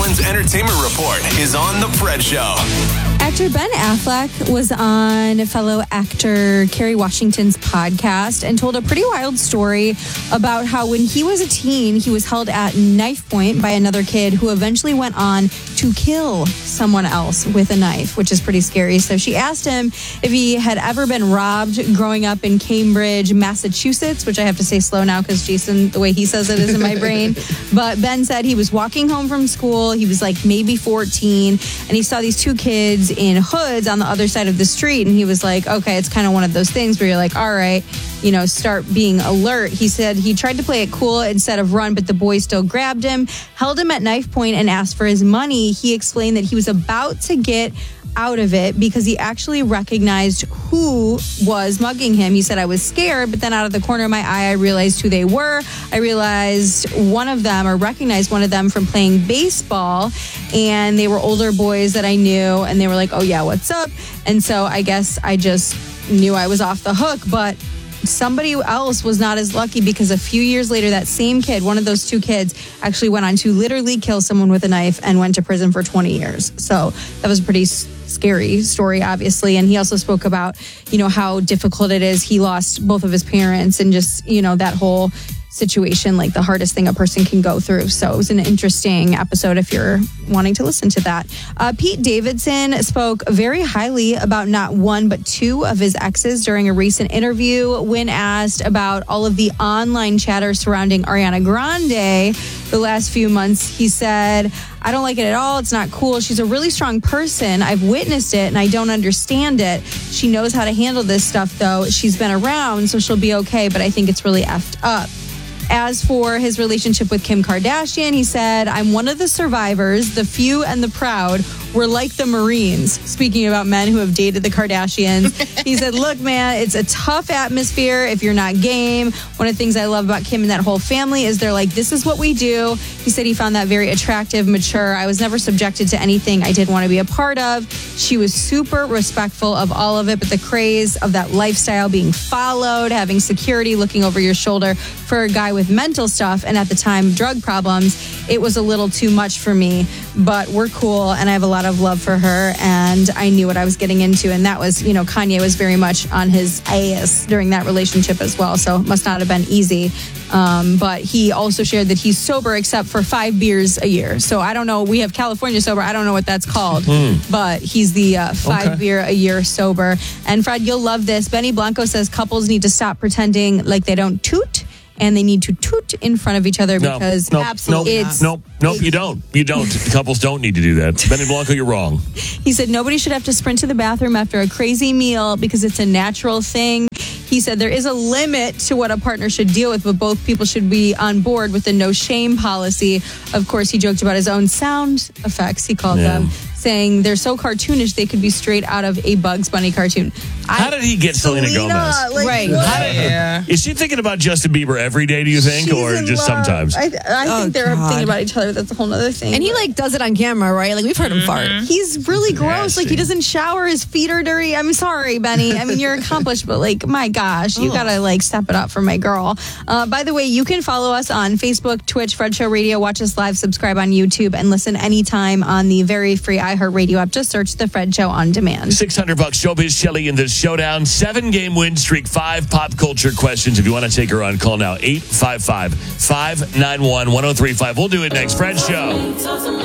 One's entertainment report is on The Fred Show. Actor Ben Affleck was on fellow actor Kerry Washington's podcast and told a pretty wild story about how when he was a teen, he was held at knife point by another kid who eventually went on to kill someone else with a knife, which is pretty scary. So she asked him if he had ever been robbed growing up in Cambridge, Massachusetts, which I have to say slow now because Jason, the way he says it is in my brain. But Ben said he was walking home from school. He was like maybe 14, and he saw these two kids in hoods on the other side of the street, and he was like, okay, it's kind of one of those things where you're like, all right, start being alert. He said he tried to play it cool instead of run, but the boys still grabbed him, held him at knife point, and asked for his money. He explained that he was about to get out of it because he actually recognized who was mugging him. He said, I was scared, but then out of the corner of my eye, I realized who they were. I realized recognized one of them from playing baseball, and they were older boys that I knew, and they were like, oh yeah, what's up? And so I guess I just knew I was off the hook, but somebody else was not as lucky because a few years later, that same kid, one of those two kids, actually went on to literally kill someone with a knife and went to prison for 20 years. So that was a pretty scary story, obviously. And he also spoke about, how difficult it is. He lost both of his parents and just, that whole situation, like the hardest thing a person can go through. So it was an interesting episode if you're wanting to listen to that. Pete Davidson spoke very highly about not one, but two of his exes during a recent interview. When asked about all of the online chatter surrounding Ariana Grande the last few months, he said, I don't like it at all. It's not cool. She's a really strong person. I've witnessed it and I don't understand it. She knows how to handle this stuff, though. She's been around, so she'll be okay, but I think it's really effed up. As for his relationship with Kim Kardashian, he said, I'm one of the survivors, the few and the proud. We're like the Marines. Speaking about men who have dated the Kardashians. He said, look, man, it's a tough atmosphere if you're not game. One of the things I love about Kim and that whole family is they're like, this is what we do. He said he found that very attractive, mature. I was never subjected to anything I didn't want to be a part of. She was super respectful of all of it, but the craze of that lifestyle being followed, having security looking over your shoulder for a guy with mental stuff, and at the time drug problems, it was a little too much for me, but we're cool and I have a lot of love for her and I knew what I was getting into. And that was, Kanye was very much on his ass during that relationship as well, so it must not have been easy. But he also shared that he's sober except for 5 beers a year. So I don't know, we have California sober, I don't know what that's called, but he's the 5 beer a year sober. And Fred, you'll love this. Benny Blanco says couples need to stop pretending like they don't toot, and they need to toot in front of each other because absolutely you don't. Couples don't need to do that. Benny Blanco, you're wrong. He said nobody should have to sprint to the bathroom after a crazy meal because it's a natural thing. He said there is a limit to what a partner should deal with, but both people should be on board with the no shame policy. Of course, he joked about his own sound effects, he called them, saying they're so cartoonish they could be straight out of a Bugs Bunny cartoon. How did he get Selena Gomez? Right. Is she thinking about Justin Bieber every day, do you think, or just sometimes? I think they're thinking about each other. That's a whole other thing. And he does it on camera, right? Like we've heard him fart. He's really gross. Like he doesn't shower. His feet are dirty. I'm sorry, Benny. I mean, you're accomplished, but like, my gosh, you gotta step it up for my girl. By the way, you can follow us on Facebook, Twitch, Fred Show Radio. Watch us live, subscribe on YouTube, and listen anytime on the very free iHeartRadio app. Just search The Fred Show on demand. $600 Showbiz Shelly in the showdown. 7-game win streak. 5 pop culture questions. If you want to take her on, call now 855-591-1035. We'll do it next. Fred Show.